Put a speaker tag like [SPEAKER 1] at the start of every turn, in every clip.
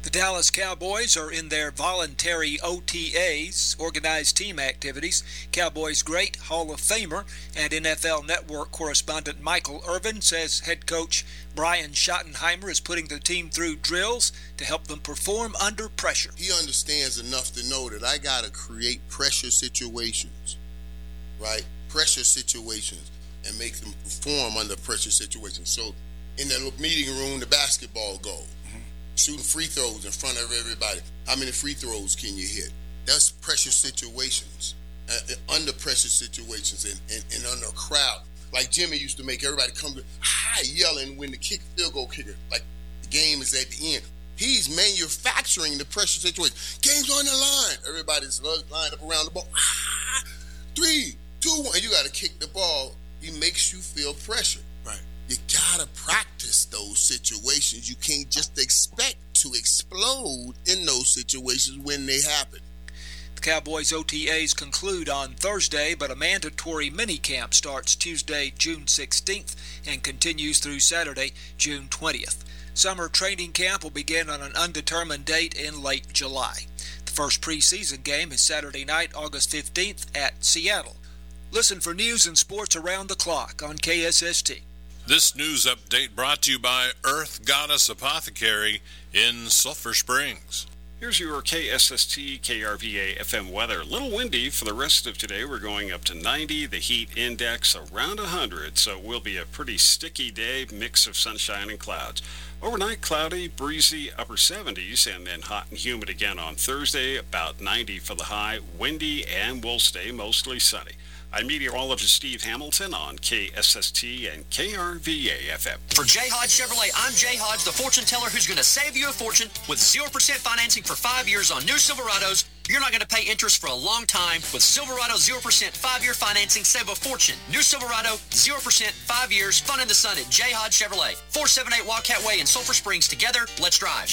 [SPEAKER 1] The Dallas Cowboys are in their voluntary OTAs, organized team activities. Cowboys great Hall of Famer and NFL Network correspondent Michael Irvin says head coach Brian Schottenheimer is putting the team through drills to help them perform under pressure.
[SPEAKER 2] He understands enough to know that I got to create pressure situations, right? Pressure situations and make them perform under pressure situations. So in the meeting room, the basketball goal. Shooting free throws in front of everybody. How many free throws can you hit? That's pressure situations, under pressure situations, and under a crowd. Like Jimmy used to make everybody come high yelling when the field goal kicker, like the game is at the end. He's manufacturing the pressure situation. Game's on the line. Everybody's lined up around the ball. 3, 2, 1. And you got to kick the ball. He makes you feel pressure.
[SPEAKER 3] Right.
[SPEAKER 2] You gotta practice those situations. You can't just expect to explode in those situations when they happen.
[SPEAKER 1] The Cowboys OTAs conclude on Thursday, but a mandatory minicamp starts Tuesday, June 16th and continues through Saturday, June 20th. Summer training camp will begin on an undetermined date in late July. The first preseason game is Saturday night, August 15th at Seattle. Listen for news and sports around the clock on KSST.
[SPEAKER 4] This news update brought to you by Earth Goddess Apothecary in Sulphur Springs.
[SPEAKER 5] Here's your KSST KRVA FM weather. A little windy for the rest of today. We're going up to 90. The heat index around 100, so it will be a pretty sticky day, mix of sunshine and clouds. Overnight, cloudy, breezy, upper 70s, and then hot and humid again on Thursday, about 90 for the high, windy, and will stay mostly sunny. I'm meteorologist Steve Hamilton on KSST and KRVA FM.
[SPEAKER 6] For J. Hodge Chevrolet, I'm J. Hodge, the fortune teller who's going to save you a fortune with 0% financing for 5 years on new Silverados. You're not going to pay interest for a long time. With Silverado 0% 5-year financing, save a fortune. New Silverado, 0%, 5 years, fun in the sun at J. Hodge Chevrolet. 478 Wildcat Way in Sulphur Springs. Together, let's drive.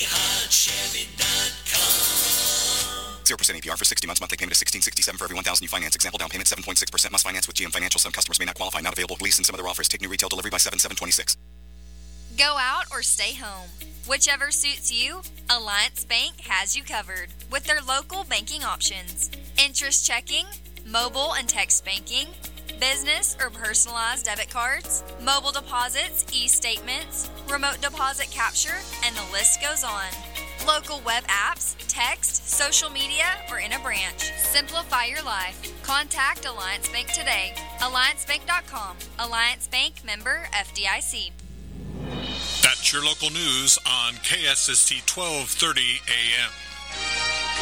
[SPEAKER 7] JHodgeChevy.com 0% APR for 60 months. Monthly payment is $1,667 for every $1,000 you finance. Example down payment 7.6%. Must finance with GM Financial. Some customers may not qualify. Not available. Lease and some other offers. Take new retail delivery by 7/7/26.
[SPEAKER 8] Go out or stay home. Whichever suits you, Alliance Bank has you covered with their local banking options. Interest checking, mobile and text banking, business or personalized debit cards, mobile deposits, e-statements, remote deposit capture, and the list goes on. Local web apps, text, social media, or in a branch. Simplify your life. Contact Alliance Bank today. AllianceBank.com. Alliance Bank, member FDIC.
[SPEAKER 4] That's your local news on KSST 1230 AM.